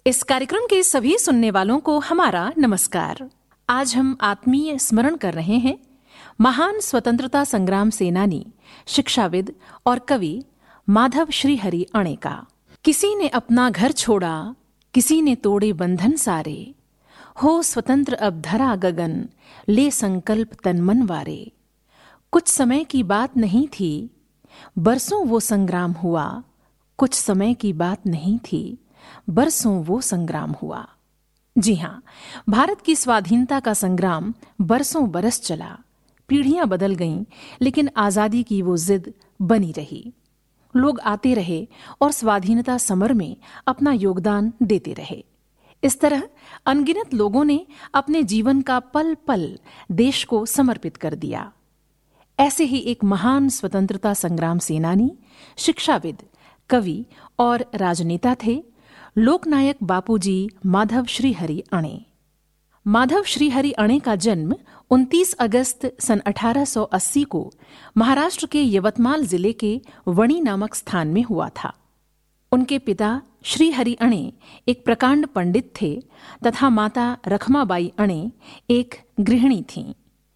इस कार्यक्रम के सभी सुनने वालों को हमारा नमस्कार। आज हम आत्मीय स्मरण कर रहे हैं महान स्वतंत्रता संग्राम सेनानी, शिक्षाविद और कवि माधव श्रीहरि अणे का। किसी ने अपना घर छोड़ा, किसी ने तोड़े बंधन सारे, हो स्वतंत्र अब धरा गगन, ले संकल्प तन मन वारे। कुछ समय की बात नहीं थी, बरसों वो संग्राम हुआ। कुछ समय की बात नहीं थी, बरसों वो संग्राम हुआ। जी हाँ, भारत की स्वाधीनता का संग्राम बरसों बरस चला। पीढ़ियां बदल गईं, लेकिन आजादी की वो जिद बनी रही। लोग आते रहे और स्वाधीनता समर में अपना योगदान देते रहे। इस तरह अनगिनत लोगों ने अपने जीवन का पल पल देश को समर्पित कर दिया। ऐसे ही एक महान स्वतंत्रता संग्राम सेनानी, शिक्षाविद, कवि और राजनेता थे लोकनायक बापूजी माधव श्रीहरि अणे। माधव श्रीहरि अणे का जन्म 29 अगस्त सन 1880 को महाराष्ट्र के यवतमाल जिले के वणी नामक स्थान में हुआ था। उनके पिता श्रीहरि अणे एक प्रकांड पंडित थे तथा माता रखमाबाई अणे एक गृहिणी थीं।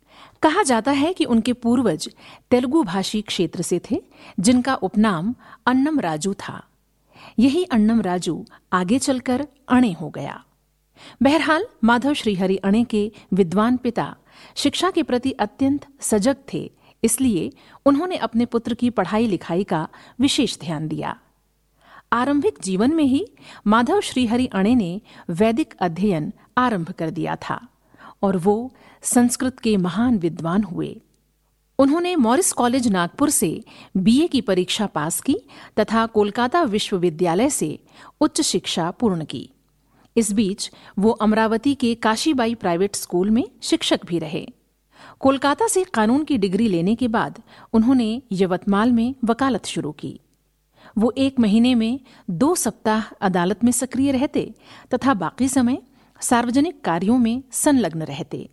कहा जाता है कि उनके पूर्वज तेलुगु भाषी क्षेत्र से थे, जिनका उपनाम अन्नम राजू था। यही अन्नम राजू आगे चलकर अणे हो गया। बहरहाल माधव श्रीहरि अणे के विद्वान पिता शिक्षा के प्रति अत्यंत सजग थे, इसलिए उन्होंने अपने पुत्र की पढ़ाई लिखाई का विशेष ध्यान दिया। आरंभिक जीवन में ही माधव श्रीहरि अणे ने वैदिक अध्ययन आरंभ कर दिया था और वो संस्कृत के महान विद्वान हुए। उन्होंने मॉरिस कॉलेज नागपुर से बीए की परीक्षा पास की तथा कोलकाता विश्वविद्यालय से उच्च शिक्षा पूर्ण की। इस बीच वो अमरावती के काशीबाई प्राइवेट स्कूल में शिक्षक भी रहे। कोलकाता से कानून की डिग्री लेने के बाद उन्होंने यवतमाल में वकालत शुरू की। वो 1 महीने में 2 सप्ताह अदालत में सक्रिय रहते तथा बाकी समय सार्वजनिक कार्यों में संलग्न रहते।